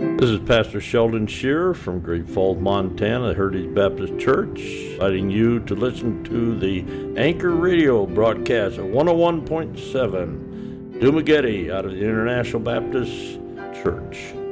This is Pastor Sheldon Shearer from Great Falls, Montana, Heritage Baptist Church, inviting you to listen to the Anchor Radio broadcast at 101.7 Dumagetti out of the International Baptist Church.